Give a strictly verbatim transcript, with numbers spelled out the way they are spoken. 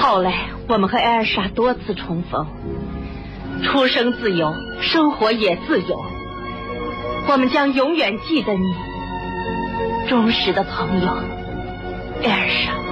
后来我们和艾尔莎多次重逢，出生自由，生活也自由。我们将永远记得你，忠实的朋友艾尔莎。